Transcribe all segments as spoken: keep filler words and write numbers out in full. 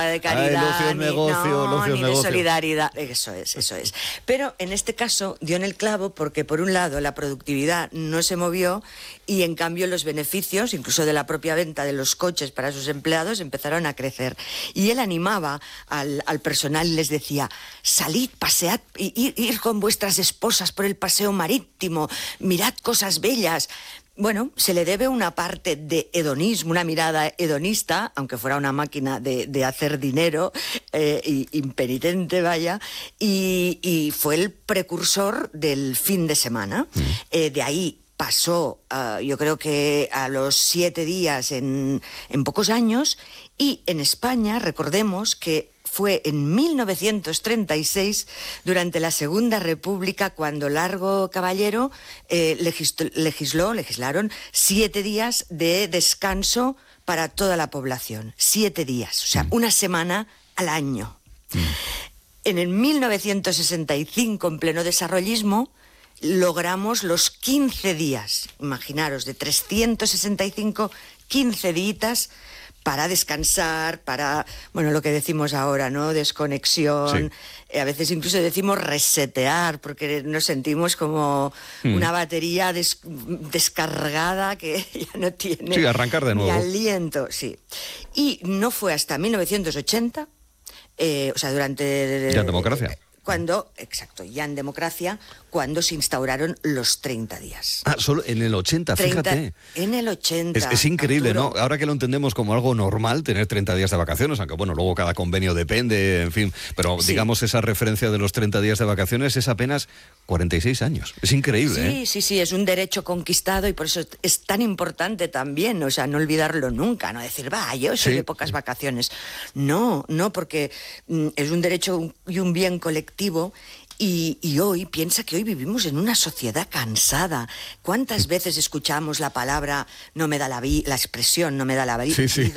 de caridad, ah, el ocio es ni, negocio, no, el ocio es ni de negocio. solidaridad. Eso es, eso es. Pero en este caso dio en el clavo porque, por un lado, la productividad no se movió y, en cambio, los beneficios, incluso de la propia venta de los coches para sus empleados, empezaron a crecer. Y él animaba al, al personal y les decía: salid, pasead, ir, ir con vuestras esposas por el paseo marítimo, mirad cosas bellas. Bueno, se le debe una parte de hedonismo, una mirada hedonista, aunque fuera una máquina de, de hacer dinero, eh, y, impenitente, vaya, y, y fue el precursor del fin de semana. Mm. Eh, de ahí pasó, uh, yo creo que a los siete días en, en pocos años, y en España, recordemos que fue en mil novecientos treinta y seis, durante la Segunda República, cuando Largo Caballero eh, legisló, legisló, legislaron siete días de descanso para toda la población. Siete días, o sea, una semana al año. Mm. En el mil novecientos sesenta y cinco, en pleno desarrollismo, logramos los quince días. Imaginaros, de trescientos sesenta y cinco, quince días para descansar, para, bueno, lo que decimos ahora, ¿no? Desconexión. Sí. Eh, a veces incluso decimos resetear, porque nos sentimos como mm. una batería des, descargada que ya no tiene sí, arrancar de nuevo. Ni aliento. Sí. Y no fue hasta mil novecientos ochenta, eh, o sea, durante... Ya en democracia. Cuando, exacto, ya en democracia, cuando se instauraron los treinta días. Ah, solo en el ochenta, treinta, fíjate. En el ochenta. Es, es increíble, Arturo. ¿no? Ahora que lo entendemos como algo normal, tener treinta días de vacaciones, aunque bueno, luego cada convenio depende, en fin, pero sí. digamos esa referencia de los treinta días de vacaciones es apenas cuarenta y seis años. Es increíble, Sí, ¿eh? sí, sí, es un derecho conquistado y por eso es tan importante también, o sea, no olvidarlo nunca, no decir, va, yo soy sí. de pocas vacaciones. No, no, porque mm, es un derecho y un bien colectivo. Y, y hoy, piensa que hoy vivimos en una sociedad cansada. ¿Cuántas veces escuchamos la palabra, no me da la vida, la expresión, no me da la vida, sí, sí.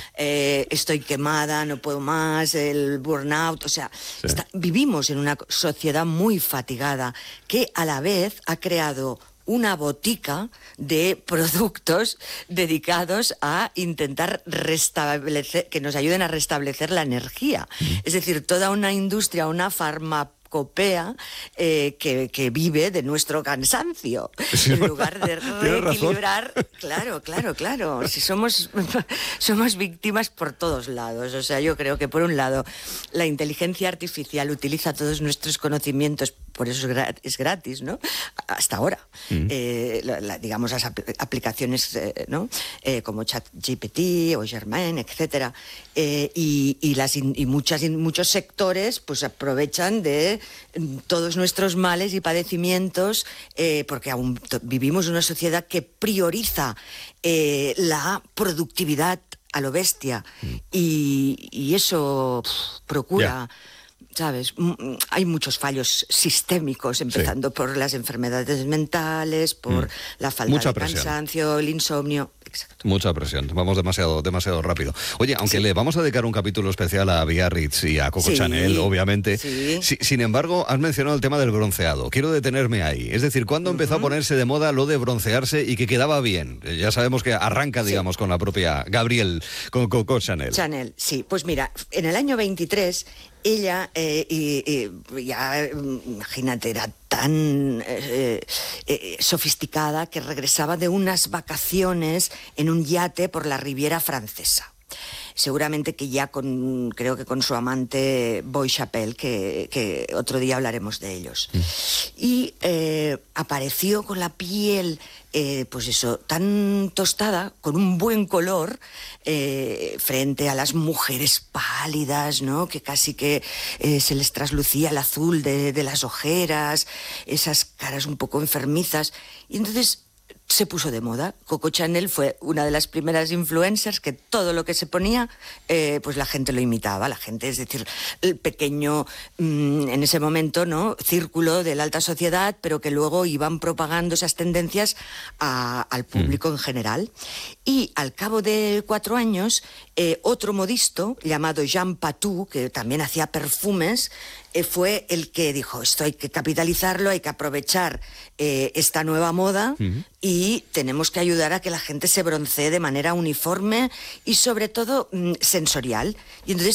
eh, estoy quemada, no puedo más, el burnout? O sea, sí. está, vivimos en una sociedad muy fatigada que a la vez ha creado una botica de productos dedicados a intentar restablecer, que nos ayuden a restablecer la energía. Mm. Es decir, toda una industria, una farmacéutica, Copea, eh, que, que vive de nuestro cansancio, sí, en lugar de reequilibrar. Claro, claro, claro. Si somos, somos víctimas por todos lados. O sea, yo creo que por un lado la inteligencia artificial utiliza todos nuestros conocimientos, por eso es gratis, es gratis, ¿no? Hasta ahora. Mm. Eh, la, la, digamos, las apl- aplicaciones, eh, ¿no? Eh, como ChatGPT o Germain, etcétera. Eh, y, y, las in, y muchas, y muchos sectores pues aprovechan de todos nuestros males y padecimientos, eh, porque aún t- vivimos en una sociedad que prioriza eh, la productividad a lo bestia. Mm. Y, y eso pff, procura... Yeah. ¿Sabes? Hay muchos fallos sistémicos, empezando sí. por las enfermedades mentales, por mm. la falta Mucha de presión. cansancio, el insomnio. Exacto. Mucha presión, vamos demasiado demasiado rápido. Oye, aunque sí. le vamos a dedicar un capítulo especial a Biarritz y a Coco sí. Chanel, obviamente, sí. si, sin embargo, has mencionado el tema del bronceado. Quiero detenerme ahí. Es decir, ¿cuándo uh-huh. empezó a ponerse de moda lo de broncearse y que quedaba bien? Ya sabemos que arranca, digamos, sí. con la propia Gabrielle, con Coco Chanel. Chanel, sí. Pues mira, en el año veintitrés... Ella, eh, y, y, ya, imagínate, era tan eh, eh, sofisticada que regresaba de unas vacaciones en un yate por la Riviera Francesa. Seguramente que ya con, creo que con su amante Boy Chappelle, que, que otro día hablaremos de ellos. Mm. Y eh, apareció con la piel, eh, pues eso, tan tostada, con un buen color, eh, frente a las mujeres pálidas, ¿no? Que casi que eh, se les traslucía el azul de, de las ojeras, esas caras un poco enfermizas. Y entonces se puso de moda. Coco Chanel fue una de las primeras influencers que todo lo que se ponía, eh, pues la gente lo imitaba. La gente, es decir, el pequeño, mmm, en ese momento, ¿no?, círculo de la alta sociedad, pero que luego iban propagando esas tendencias a, al público mm. en general. Y al cabo de cuatro años, eh, otro modisto llamado Jean Patou, que también hacía perfumes, eh, fue el que dijo, esto hay que capitalizarlo, hay que aprovechar eh, esta nueva moda uh-huh. y tenemos que ayudar a que la gente se broncee de manera uniforme y sobre todo mmm, sensorial. Y entonces